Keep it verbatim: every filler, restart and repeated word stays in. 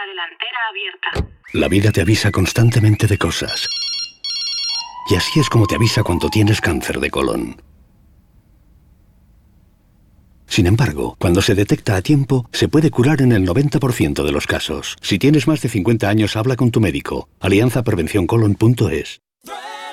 la delantera abierta. La vida te avisa constantemente de cosas. Y así es como te avisa cuando tienes cáncer de colon. Sin embargo, cuando se detecta a tiempo, se puede curar en el noventa por ciento de los casos. Si tienes más de cincuenta años, habla con tu médico. alianza prevención colon punto es.